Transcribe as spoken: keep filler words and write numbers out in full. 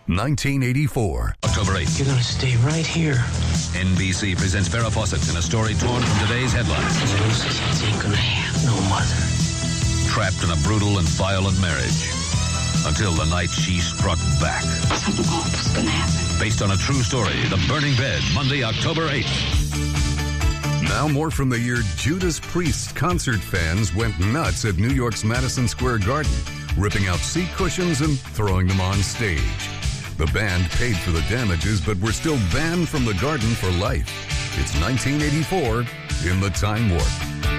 nineteen eighty-four. October eighth. You're going to stay right here. N B C presents Farrah Fawcett in a story torn from today's headlines. Lucy ain't going to have no mother. Trapped in a brutal and violent marriage. Until the night she struck back. Something awful's going to happen. Based on a true story, The Burning Bed, Monday, October eighth. Now more from the year Judas Priest concert fans went nuts at New York's Madison Square Garden, ripping out seat cushions and throwing them on stage. The band paid for the damages, but were still banned from the garden for life. It's nineteen eighty-four in the Time Warp.